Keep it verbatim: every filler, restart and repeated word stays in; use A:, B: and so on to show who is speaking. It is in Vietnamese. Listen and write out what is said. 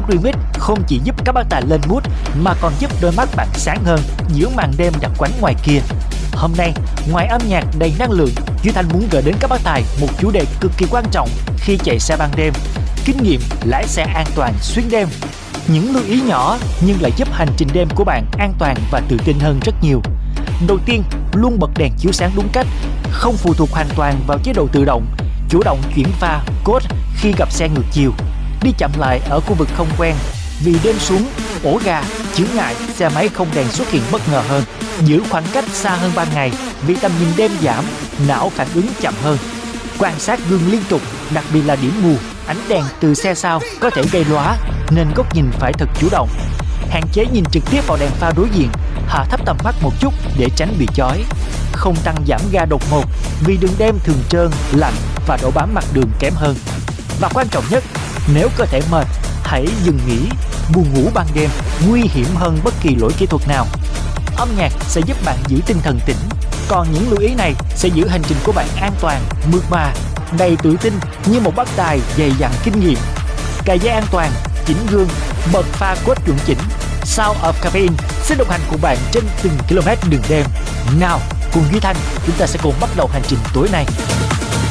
A: Remix không chỉ giúp các bác tài lên mood mà còn giúp đôi mắt bạn sáng hơn giữa màn đêm đặc quánh ngoài kia. Hôm nay, ngoài âm nhạc đầy năng lượng, Duy Thanh muốn gửi đến các bác tài một chủ đề cực kỳ quan trọng khi chạy xe ban đêm: kinh nghiệm lái xe an toàn xuyên đêm. Những lưu ý nhỏ nhưng lại giúp hành trình đêm của bạn an toàn và tự tin hơn rất nhiều. Đầu tiên, luôn bật đèn chiếu sáng đúng cách, không phụ thuộc hoàn toàn vào chế độ tự động. Chủ động chuyển pha, cốt khi gặp xe ngược chiều. Đi chậm lại ở khu vực không quen, vì đêm xuống, ổ gà, chướng ngại, xe máy không đèn xuất hiện bất ngờ hơn. Giữ khoảng cách xa hơn ban ngày, vì tầm nhìn đêm giảm, não phản ứng chậm hơn. Quan sát gương liên tục, đặc biệt là điểm mù, ánh đèn từ xe sau có thể gây lóa, nên góc nhìn phải thật chủ động. Hạn chế nhìn trực tiếp vào đèn pha đối diện, hạ thấp tầm mắt một chút để tránh bị chói. Không tăng giảm ga đột ngột, vì đường đêm thường trơn, lạnh và độ bám mặt đường kém hơn. Và quan trọng nhất, nếu cơ thể mệt, hãy dừng nghỉ. Buồn ngủ ban đêm nguy hiểm hơn bất kỳ lỗi kỹ thuật nào. Âm nhạc sẽ giúp bạn giữ tinh thần tĩnh, còn những lưu ý này sẽ giữ hành trình của bạn an toàn, mượt mà, đầy tự tin như một bác tài dày dặn kinh nghiệm. Cài dây an toàn, chỉnh gương, bật pha cốt chuẩn chỉnh. Sound of Caffeine sẽ đồng hành cùng bạn trên từng km đường đêm. Nào, cùng Duy Thanh, chúng ta sẽ cùng bắt đầu hành trình tối nay.